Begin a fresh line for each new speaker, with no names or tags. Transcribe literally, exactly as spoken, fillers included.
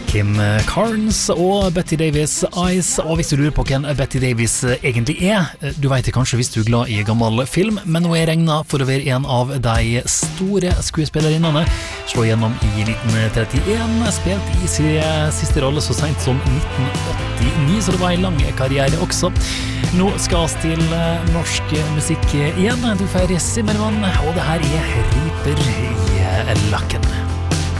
Kim Carnes og Betty Davis Eyes. Og hvis du lurer på hvem Betty Davis egentlig er, du vet det kanskje hvis du er glad i gammel film, men hun er regnet for å være en av de store skuespillerinnene. Slå gjennom i nitten trettien, spilt i sin siste rolle så sent som nitten åttini, så det var en lang karriere også. Nå skal vi til norsk musikk igjen. Du får Simmermann, og det her er Riper i lakken.